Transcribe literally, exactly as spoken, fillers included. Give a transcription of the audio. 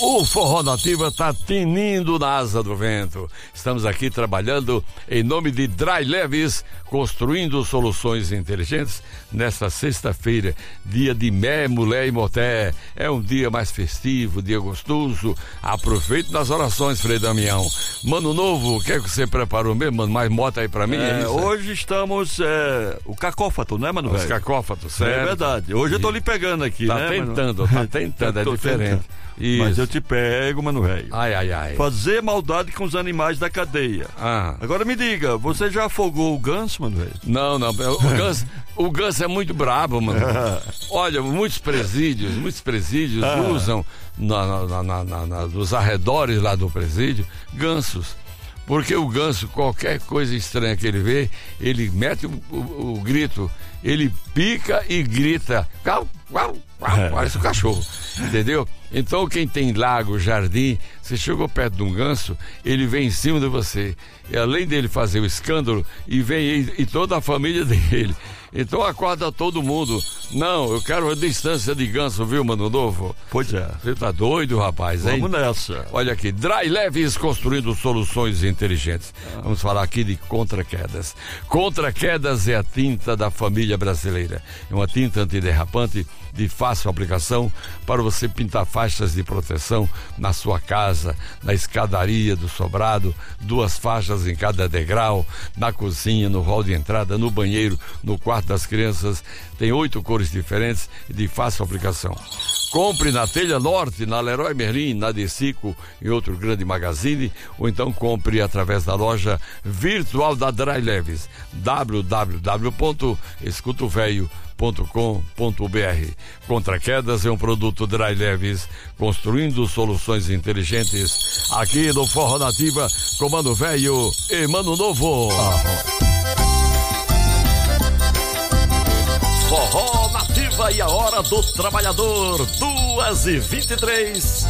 O Forró Nativa está tinindo na asa do vento. Estamos aqui trabalhando em nome de Dry Leves, construindo soluções inteligentes. Nesta sexta-feira, dia de Mé, Mulher e Moté. É um dia mais festivo, dia gostoso. Aproveite nas orações, Frei Damião. Mano Novo, o que é que você preparou mesmo, mano? Mais moto aí pra mim? É, é hoje estamos, é, o cacófato, né, mano? Os cacófatos, certo? É verdade. Hoje eu tô lhe pegando aqui, tá né? Tentando, tá tentando, é diferente. Isso. Mas eu te pego, mano, velho. Ai, ai, ai. Fazer maldade com os animais da cadeia. Ah. Agora me diga, você já afogou o ganso, mano, velho? Não, não. O ganso, o ganso é muito brabo, mano. Olha, muitos presídios, muitos presídios ah. usam na, na, na, na, na, nos arredores lá do presídio, gansos. Porque o ganso, qualquer coisa estranha que ele vê, ele mete o, o, o grito, ele pica e grita. Quau, quau, quau, parece um cachorro, entendeu? Então quem tem lago, jardim, você chegou perto de um ganso, ele vem em cima de você. E além dele fazer o escândalo, e vem e, e toda a família dele. Então acorda todo mundo. Não, eu quero a distância de ganso, viu, Mano Novo? Pois é. Você tá doido, rapaz, hein? Vamos nessa. Olha aqui, Dry Leves, construindo soluções inteligentes. Ah. Vamos falar aqui de Contra-Quedas. Contra-Quedas é a tinta da família brasileira. É uma tinta antiderrapante de fácil aplicação para você pintar faixas de proteção na sua casa, na escadaria do sobrado, duas faixas em cada degrau, na cozinha, no hall de entrada, no banheiro, no quarto das crianças. Tem oito cores diferentes e de fácil aplicação. Compre na Telha Norte, na Leroy Merlin, na Decico, em outro grande magazine, ou então compre através da loja virtual da Dry Leves, w w w ponto escuto velho ponto com ponto b r. Contra-Quedas é um produto Dry Leves, construindo soluções inteligentes. Aqui no Forró Nativa, com Mano Velho e Mano Novo. Forró Nativa e a hora do trabalhador, duas e vinte e três.